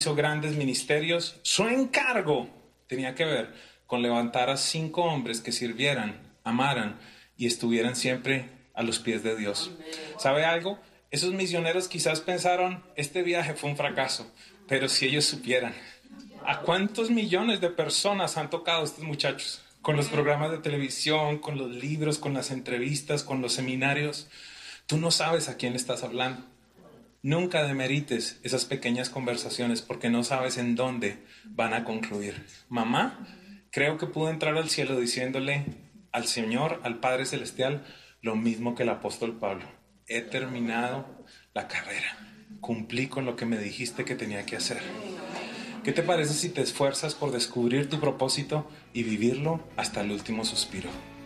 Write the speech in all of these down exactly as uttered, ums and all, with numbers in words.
hizo grandes ministerios. Su encargo tenía que ver con levantar a cinco hombres que sirvieran, amaran y estuvieran siempre a los pies de Dios. ¿Sabe algo? Esos misioneros quizás pensaron, este viaje fue un fracaso, pero si ellos supieran, ¿a cuántos millones de personas han tocado estos muchachos? Con los programas de televisión, con los libros, con las entrevistas, con los seminarios. Tú no sabes a quién le estás hablando. Nunca demerites esas pequeñas conversaciones porque no sabes en dónde van a concluir. Mamá, creo que pudo entrar al cielo diciéndole al Señor, al Padre Celestial, lo mismo que el apóstol Pablo. He terminado la carrera. Cumplí con lo que me dijiste que tenía que hacer. ¿Qué te parece si te esfuerzas por descubrir tu propósito y vivirlo hasta el último suspiro?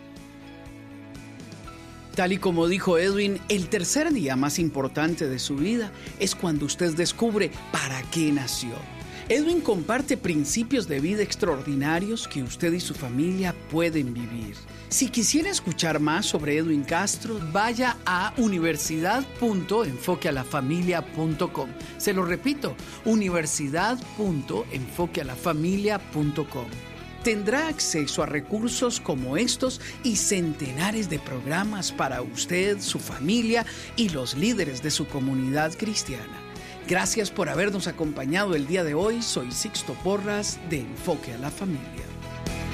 Tal y como dijo Edwin, el tercer día más importante de su vida es cuando usted descubre para qué nació. Edwin comparte principios de vida extraordinarios que usted y su familia pueden vivir. Si quisiera escuchar más sobre Edwin Castro, vaya a universidad punto enfoque a la familia punto com. Se lo repito, universidad punto enfoque a la familia punto com. Tendrá acceso a recursos como estos y centenares de programas para usted, su familia y los líderes de su comunidad cristiana. Gracias por habernos acompañado el día de hoy. Soy Sixto Porras de Enfoque a la Familia.